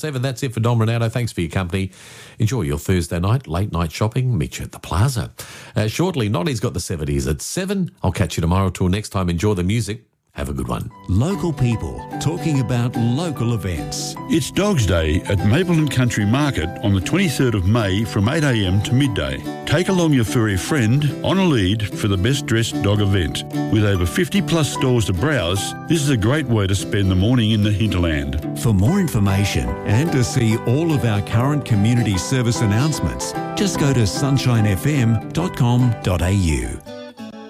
7. That's it for Dom Renato. Thanks for your company. Enjoy your Thursday night, late night shopping. Meet you at the Plaza. Shortly, Noddy's got the 70s at 7. I'll catch you tomorrow. Till next time, enjoy the music. Have a good one. Local people talking about local events. It's Dogs Day at Mapleton Country Market on the 23rd of May from 8 a.m. to midday. Take along your furry friend on a lead for the best dressed dog event. With over 50 plus stalls to browse, this is a great way to spend the morning in the hinterland. For more information and to see all of our current community service announcements, just go to sunshinefm.com.au.